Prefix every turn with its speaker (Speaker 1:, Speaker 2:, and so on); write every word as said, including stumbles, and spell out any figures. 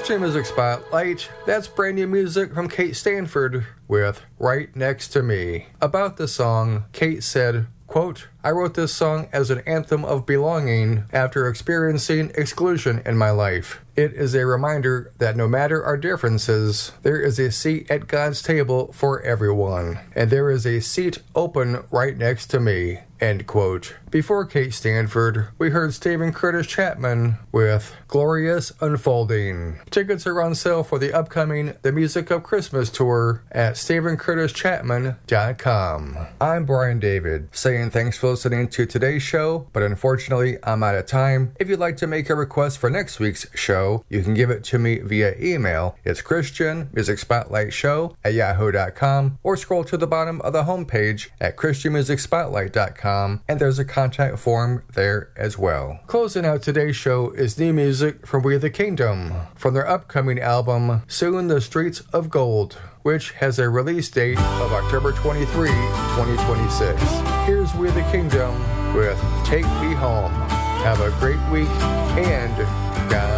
Speaker 1: Christian Music Spotlight, that's brand new music from Kate Stanford with Right Next to Me. About the song, Kate said, quote, I wrote this song as an anthem of belonging after experiencing exclusion in my life. It is a reminder that no matter our differences, there is a seat at God's table for everyone, and there is a seat open right next to me, end quote. Before Kate Stanford, we heard Stephen Curtis Chapman with Glorious Unfolding. Tickets are on sale for the upcoming The Music of Christmas tour at stephen curtis chapman dot com. I'm Brian David, saying thanks for listening to today's show, but unfortunately, I'm out of time. If you'd like to make a request for next week's show, you can give it to me via email. It's Christian Music Spotlight Show at yahoo dot com, or scroll to the bottom of the homepage at christian music spotlight dot com, and there's a contact form there as well. Closing out today's show is new music from We the Kingdom, from their upcoming album, Soon the Streets of Gold, which has a release date of October twenty-third, twenty twenty-six. Here's We the Kingdom with Take Me Home. Have a great week, and God